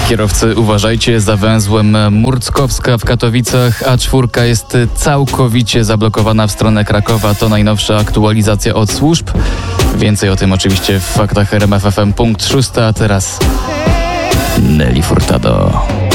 Kierowcy, uważajcie, za węzłem Murckowska w Katowicach, A4 jest całkowicie zablokowana w stronę Krakowa. To najnowsza aktualizacja od służb. Więcej o tym oczywiście w faktach RMF FM. Punkt 6, a teraz Nelly Furtado.